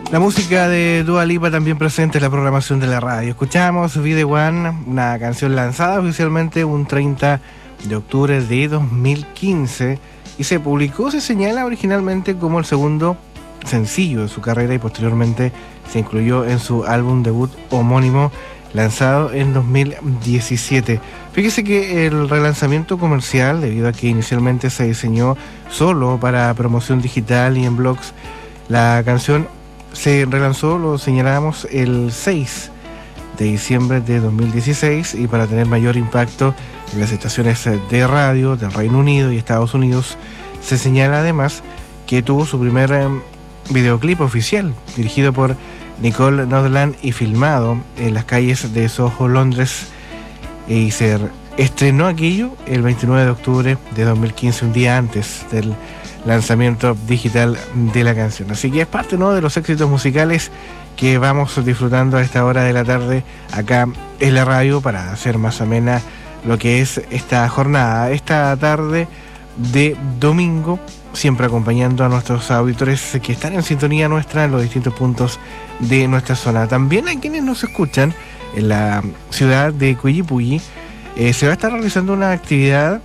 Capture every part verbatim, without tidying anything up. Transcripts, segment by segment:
La música de Dua Lipa también presente en la programación de la radio. Escuchamos Be The One, una canción lanzada oficialmente un treinta de octubre de dos mil quince y se publicó, se señala originalmente como el segundo sencillo de su carrera y posteriormente se incluyó en su álbum debut homónimo lanzado en dos mil diecisiete. Fíjese que el relanzamiento comercial, debido a que inicialmente se diseñó solo para promoción digital y en blogs, la canción se relanzó, lo señalábamos, el seis de diciembre de dos mil dieciséis y para tener mayor impacto en las estaciones de radio del Reino Unido y Estados Unidos, se señala además que tuvo su primer eh, videoclip oficial dirigido por Nicole Nodland y filmado en las calles de Soho, Londres, y se estrenó aquello el veintinueve de octubre de dos mil quince, un día antes del lanzamiento digital de la canción. Así que es parte, ¿no?, de los éxitos musicales que vamos disfrutando a esta hora de la tarde acá en la radio para hacer más amena lo que es esta jornada, esta tarde de domingo, siempre acompañando a nuestros auditores que están en sintonía nuestra en los distintos puntos de nuestra zona. También a quienes nos escuchan en la ciudad de Coyipulli, eh, se va a estar realizando una actividad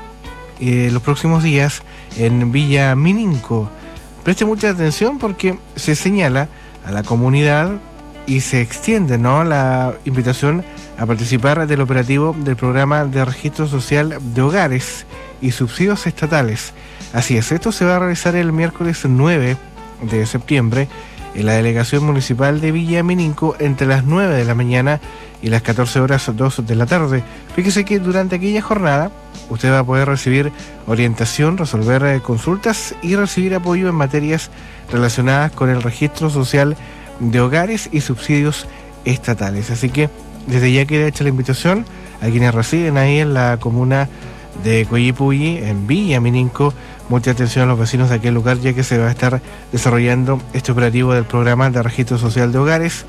eh, los próximos días en Villa Mininco. Preste mucha atención porque se señala a la comunidad y se extiende, ¿no?, la invitación a participar del operativo del programa de registro social de hogares y subsidios estatales. Así es, esto se va a realizar el miércoles nueve de septiembre en la delegación municipal de Villa Mininco entre las nueve de la mañana y las catorce horas dos de la tarde. Fíjese que durante aquella jornada usted va a poder recibir orientación, resolver eh, consultas y recibir apoyo en materias relacionadas con el registro social de hogares y subsidios estatales. Así que desde ya queda hecha la invitación a quienes residen ahí en la comuna de Coyipulli, en Villa Mininco. Mucha atención a los vecinos de aquel lugar, ya que se va a estar desarrollando este operativo del programa de registro social de hogares